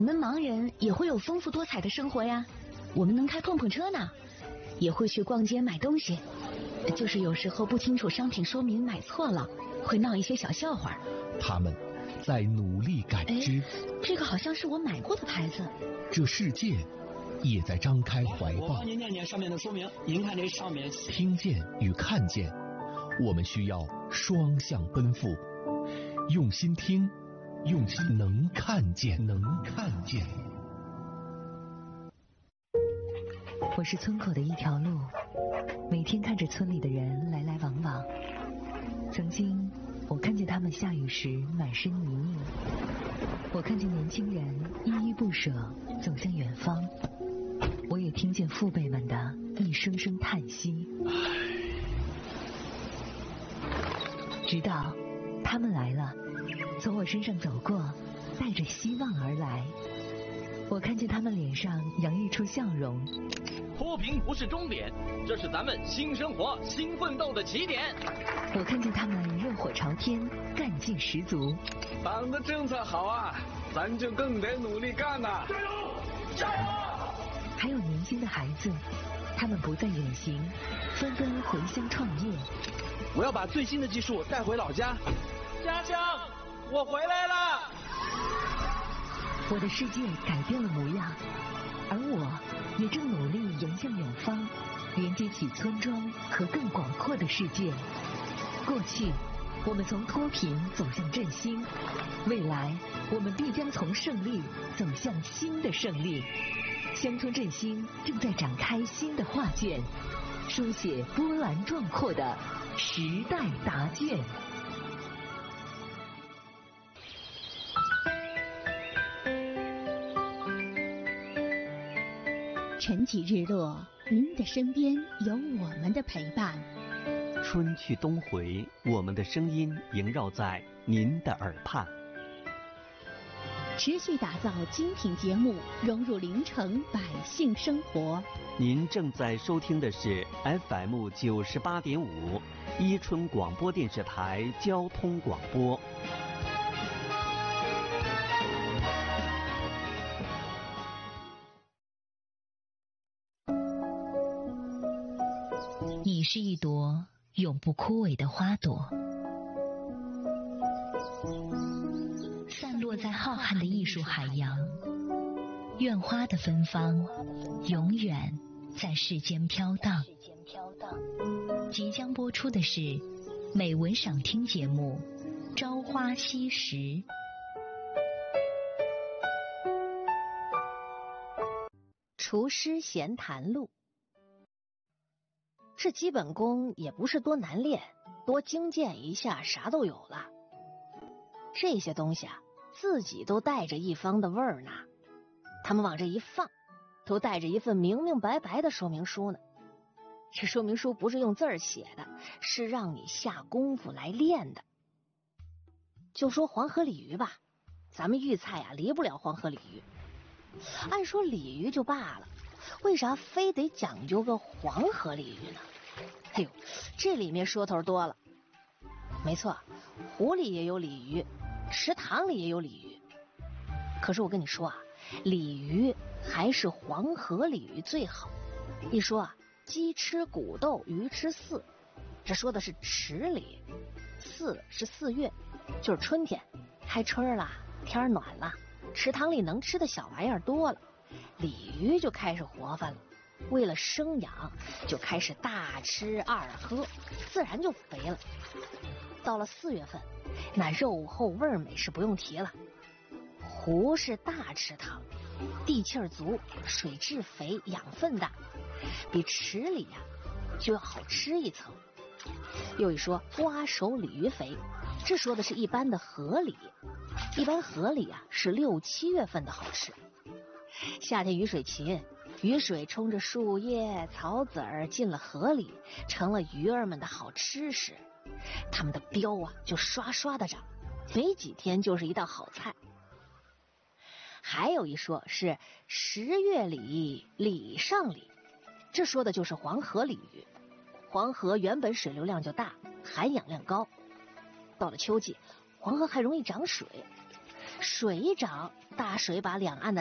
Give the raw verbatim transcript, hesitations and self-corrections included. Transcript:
我们盲人也会有丰富多彩的生活呀，我们能开碰碰车呢，也会去逛街买东西，就是有时候不清楚商品说明买错了，会闹一些小笑话。 他们在努力感知， 这个好像是我买过的牌子。 这世界也在张开怀抱。 我帮您念念上面的说明，您看这上面。 听见与看见，我们需要双向奔赴，用心听，用心能看见，能看见。 我是村口的一条路，每天看着村里的人来来往往。曾经我看见他们下雨时满身泥泞，我看见年轻人依依不舍走向远方，我也听见父辈们的一声声叹息。直到他们来了，从我身上走过，带着希望而来。我看见他们脸上洋溢出笑容。 脱贫不是终点，这是咱们新生活、新奋斗的起点。 我看见他们热火朝天，干劲十足。 党的政策好啊，咱就更得努力干呐！ 加油！加油！ 还有年轻的孩子，他们不再远行，纷纷回乡创业。 我要把最新的技术带回老家。家乡，我回来了！ 我的世界改变了模样，而我也正努力迎向远方，连接起村庄和更广阔的世界。过去，我们从脱贫走向振兴，未来，我们必将从胜利走向新的胜利。乡村振兴正在展开新的画卷，书写波澜壮阔的时代答卷。 晨起日落，您的身边有我们的陪伴。 春去冬回，我们的声音萦绕在您的耳畔。 持续打造精品节目，融入临城百姓生活。 您正在收听的是 F M 九十八点五，伊春广播电视台交通广播。 你是一朵永不枯萎的花朵，散落在浩瀚的艺术海洋。愿花的芬芳永远在世间飘荡。即将播出的是美文赏听节目《朝花夕拾》。 厨师闲谈录。这基本功也不是多难练，多精进一下啥都有了。这些东西啊，自己都带着一方的味儿呢。他们往这一放，都带着一份明明白白的说明书呢。这说明书不是用字儿写的，是让你下功夫来练的。就说黄河鲤鱼吧，咱们豫菜啊离不了黄河鲤鱼。按说鲤鱼就罢了，为啥非得讲究个黄河鲤鱼呢？哎呦，这里面说头多了。没错，湖里也有鲤鱼，池塘里也有鲤鱼。可是我跟你说啊，鲤鱼还是黄河鲤鱼最好。一说啊，鸡吃骨豆，鱼吃饲，这说的是池里，饲是四月，就是春天，开春了，天暖了，池塘里能吃的小玩意儿多了，鲤鱼就开始活泛了。为了生养，就开始大吃二喝，自然就肥了。到了四月份，那肉厚味美是不用提了。湖是大池塘，地气儿足，水质肥，养分大，比池里呀、啊、就要好吃一层。又一说瓜熟鲤鱼肥，这说的是一般的河里，一般河里啊是六七月份的好吃。夏天雨水勤，雨水冲着树叶草籽儿进了河里，成了鱼儿们的好吃食。它们的膘啊就刷刷的长，没几天就是一道好菜。还有一说是十月里里上里，这说的就是黄河鲤鱼。黄河原本水流量就大，含氧量高，到了秋季黄河还容易涨水， 水一涨，大水把两岸的